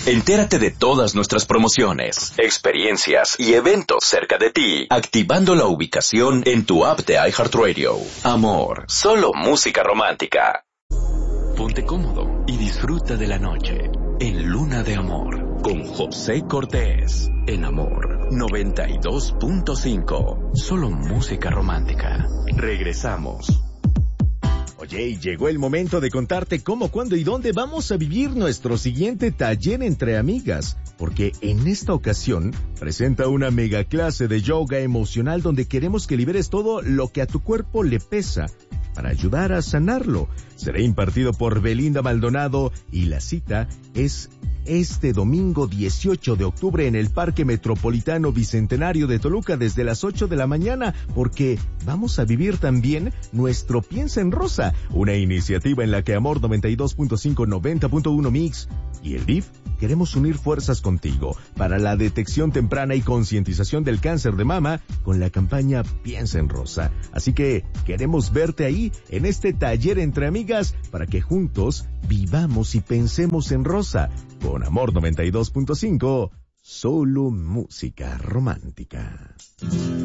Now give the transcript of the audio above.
Entérate de todas nuestras promociones, experiencias y eventos cerca de ti, activando la ubicación en tu app de iHeartRadio. Amor, solo música romántica. Ponte cómodo y disfruta de la noche en Luna de Amor con José Cortés en Amor 92.5. Solo música romántica. Regresamos. Oye, y llegó el momento de contarte cómo, cuándo y dónde vamos a vivir nuestro siguiente taller entre amigas, porque en esta ocasión presenta una mega clase de yoga emocional donde queremos que liberes todo lo que a tu cuerpo le pesa para ayudar a sanarlo. Será impartido por Belinda Maldonado y la cita es este domingo 18 de octubre en el Parque Metropolitano Bicentenario de Toluca desde las 8 de la mañana, porque vamos a vivir también nuestro Piensa en Rosa, una iniciativa en la que Amor 92.5, 90.1 Mix y el DIF queremos unir fuerzas contigo para la detección temprana y concientización del cáncer de mama con la campaña Piensa en Rosa. Así que queremos verte ahí en este taller entre amigas para que juntos vivamos y pensemos en rosa. Con Amor 92.5, solo música romántica.